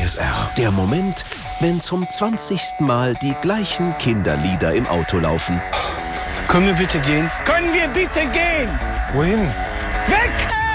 PSR. Der Moment, wenn zum 20. Mal die gleichen Kinderlieder im Auto laufen. Können wir bitte gehen? Können wir bitte gehen? Wohin? Weg!